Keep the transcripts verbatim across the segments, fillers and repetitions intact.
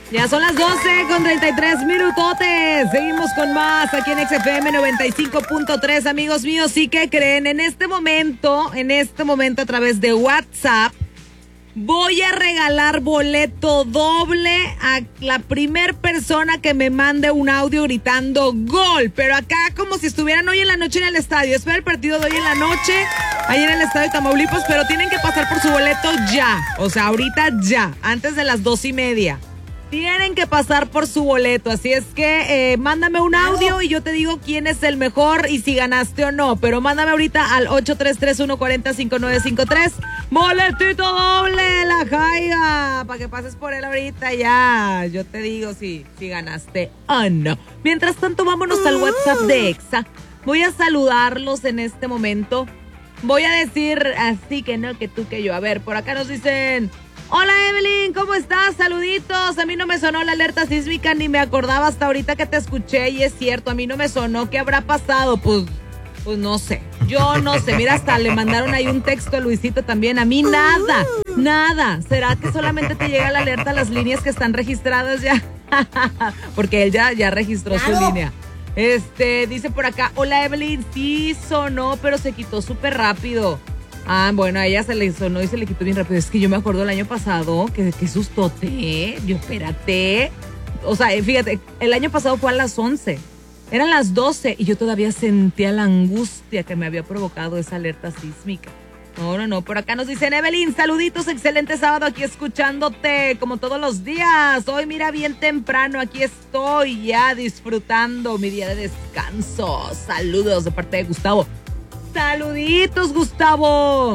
Ya son las doce con treinta y tres minutotes. Seguimos con más aquí en X F M noventa y cinco punto tres, amigos míos. ¿Sí que creen? En este momento, en este momento a través de WhatsApp, voy a regalar boleto doble a la primer persona que me mande un audio gritando gol. Pero acá como si estuvieran hoy en la noche en el estadio. Es para el partido de hoy en la noche, ahí en el estadio de Tamaulipas, pero tienen que pasar por su boleto ya. O sea, ahorita ya, antes de las dos y media. Tienen que pasar por su boleto, así es que eh, mándame un audio y yo te digo quién es el mejor y si ganaste o no, pero mándame ahorita al ocho tres tres uno cuatro cero cinco nueve cinco tres, boletito doble, la jaiga, para que pases por él ahorita ya, yo te digo si, si ganaste o no. Mientras tanto, vámonos al WhatsApp de Exa, voy a saludarlos en este momento, voy a decir así que no, que tú, que yo, a ver, por acá nos dicen... Hola Evelyn, ¿cómo estás? Saluditos. A mí no me sonó la alerta sísmica, ni me acordaba hasta ahorita que te escuché y es cierto, a mí no me sonó. ¿Qué habrá pasado? Pues, pues no sé. Yo no sé. Mira, hasta le mandaron ahí un texto a Luisito también. A mí nada, nada. ¿Será que solamente te llega la alerta a las líneas que están registradas ya? Porque él ya, ya registró claro. Su línea. Este, dice por acá, hola Evelyn, sí sonó, pero se quitó súper rápido. Ah, bueno, a ella se le sonó y se le quitó bien rápido. Es que yo me acuerdo el año pasado, que, que sustote, yo espérate. O sea, fíjate, el año pasado fue a las once, eran las doce y yo todavía sentía la angustia que me había provocado esa alerta sísmica. No, no, no, por acá nos dicen, Evelyn, saluditos, excelente sábado aquí escuchándote como todos los días. Hoy mira bien temprano, aquí estoy ya disfrutando mi día de descanso. Saludos de parte de Gustavo. Saluditos, Gustavo.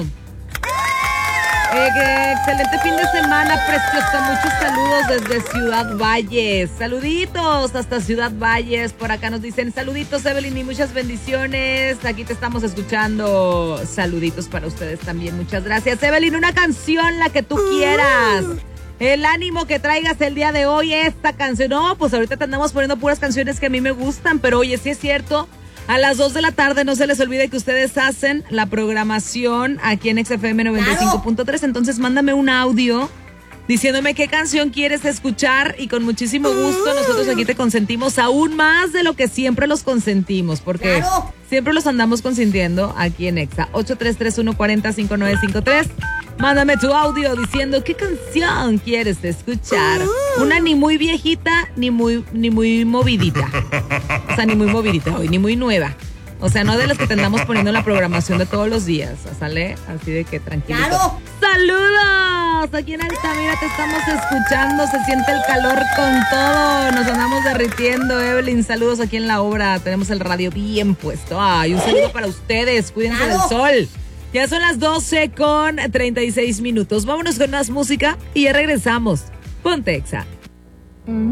Eh, que excelente fin de semana, preciosa. Muchos saludos desde Ciudad Valles. Saluditos hasta Ciudad Valles. Por acá nos dicen saluditos, Evelyn, y muchas bendiciones. Aquí te estamos escuchando. Saluditos para ustedes también. Muchas gracias, Evelyn. Una canción, la que tú quieras. El ánimo que traigas el día de hoy, esta canción. No, pues ahorita te andamos poniendo puras canciones que a mí me gustan, pero oye, sí es cierto. A las dos de la tarde no se les olvide que ustedes hacen la programación aquí en X F M noventa y cinco punto tres. Entonces mándame un audio diciéndome qué canción quieres escuchar y con muchísimo gusto nosotros aquí te consentimos aún más de lo que siempre los consentimos, porque claro. Siempre los andamos consintiendo aquí en Exa. ocho tres tres uno cuatro cero cinco nueve cinco tres. Mándame tu audio diciendo qué canción quieres escuchar. Una ni muy viejita, ni muy, ni muy movidita. O sea, ni muy movidita hoy, ni muy nueva. O sea, no de las que te andamos poniendo en la programación de todos los días. ¿Sale? Así de que tranquilito. ¡Claro! ¡Saludos! Aquí en Altamira te estamos escuchando. Se siente el calor con todo. Nos andamos derritiendo, Evelyn. Saludos aquí en la obra. Tenemos el radio bien puesto. Ay, un saludo para ustedes. Cuídense ¡claro! Del sol. Ya son las doce con treinta y seis minutos. Vámonos con más música y ya regresamos. Ponte Exa.